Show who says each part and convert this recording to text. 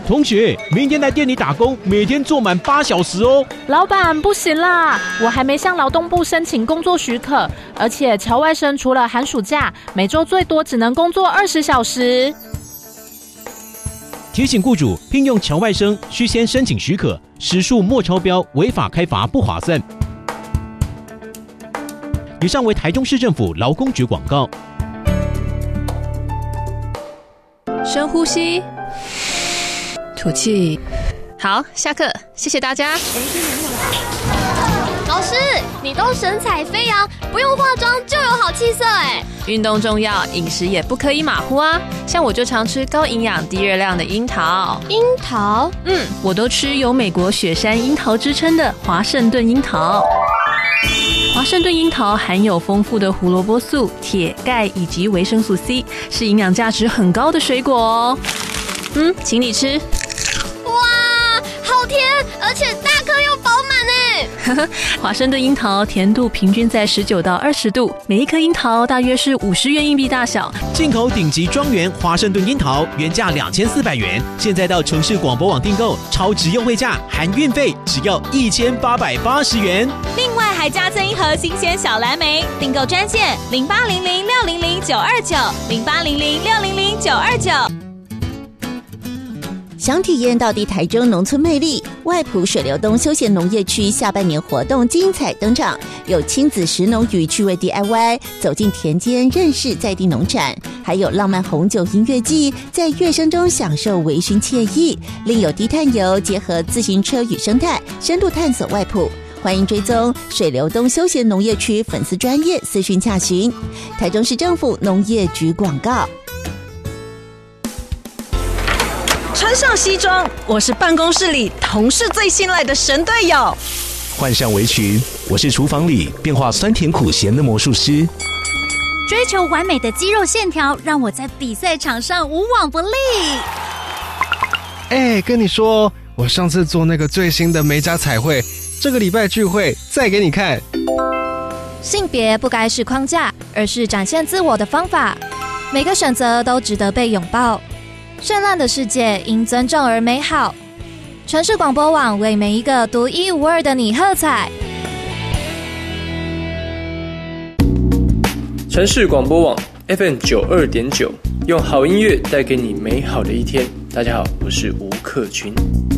Speaker 1: 同学，明天来店里打工，每天做满8小时哦。
Speaker 2: 老板，不行啦，我还没向劳动部申请工作许可，而且侨外生除了寒暑假，每周最多只能工作20小时。
Speaker 1: 提醒雇主，聘用侨外生需先申请许可，时数莫超标，违法开罚不划算。以上为台中市政府劳工局广告。
Speaker 3: 深呼吸，吐气。好，下课，谢谢大家。
Speaker 4: 老师，你都神采飞扬，不用化妆就有好气色哎。
Speaker 3: 运动重要，饮食也不可以马虎啊。像我就常吃高营养低热量的樱桃。
Speaker 4: 樱桃？
Speaker 3: 我都吃有美国雪山樱桃之称的华盛顿樱桃。华盛顿樱桃含有丰富的胡萝卜素、铁、钙以及维生素 C， 是营养价值很高的水果哦。请你吃。
Speaker 4: 哇，好甜，而且大颗又饱满哎。
Speaker 3: 华盛顿樱桃甜度平均在19到20度，每一颗樱桃大约是50元硬币大小。
Speaker 1: 进口顶级庄园华盛顿樱桃，原价2400元，现在到城市广播网订购，超值优惠价，含运费只要1880元。
Speaker 5: 另外还加赠一盒新鲜小蓝莓，订购专线0800600929，0800600929。
Speaker 6: 想体验到底台中农村魅力，外埔水流东休闲农业区下半年活动精彩登场，有亲子食农与趣味 DIY， 走进田间认识在地农产，还有浪漫红酒音乐季，在乐声中享受微醺惬意，另有低碳游结合自行车与生态，深度探索外埔。欢迎追踪水流东休闲农业区粉丝专页私讯洽询。台中市政府农业局广告。
Speaker 7: 穿上西装，我是办公室里同事最信赖的神队友。
Speaker 8: 换上围裙，我是厨房里变化酸甜苦咸的魔术师。
Speaker 5: 追求完美的肌肉线条，让我在比赛场上无往不利。
Speaker 9: 跟你说，我上次做那个最新的美甲彩绘，这个礼拜聚会再给你看。
Speaker 10: 性别不该是框架，而是展现自我的方法。每个选择都值得被拥抱。绚烂的世界因尊重而美好。城市广播网为每一个独一无二的你喝彩。
Speaker 11: 城市广播网 FM92.9，用好音乐带给你美好的一天。大家好，我是吴克群。